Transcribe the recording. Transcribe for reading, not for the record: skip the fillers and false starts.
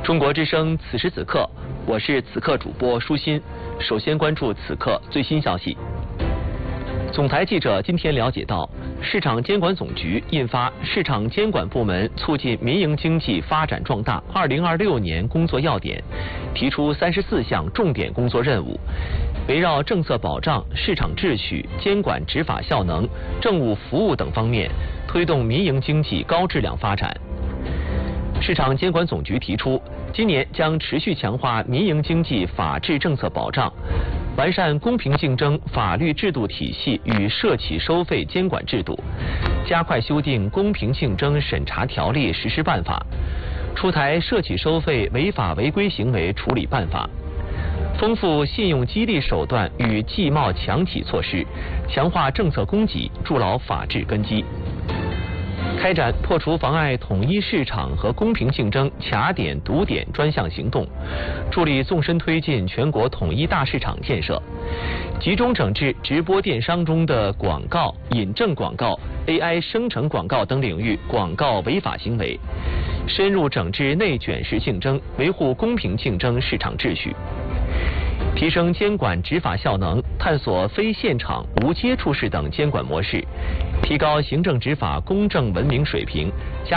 中国之声此时此刻，我是此刻主播舒心。首先关注此刻最新消息。总台记者今天了解到，市场监管总局印发《市场监管部门促进民营经济发展壮大2026年工作要点》，提出34项重点工作任务，围绕政策保障、市场秩序、监管执法效能、政务服务等方面，推动民营经济高质量发展。市场监管总局提出，今年将持续强化民营经济法治政策保障，完善公平竞争法律制度体系与涉企收费监管制度，加快修订公平竞争审查条例实施办法，出台涉企收费违法违规行为处理办法，丰富信用激励手段与季贸强体措施，强化政策供给，筑牢法治根基。开展破除妨碍统一市场和公平竞争卡点堵点专项行动，助力纵深推进全国统一大市场建设，集中整治直播电商中的广告、引证广告、AI 生成广告等领域广告违法行为，深入整治内卷式竞争，维护公平竞争市场秩序。提升监管执法效能，探索非现场无接触式等监管模式，提高行政执法公正文明水平，加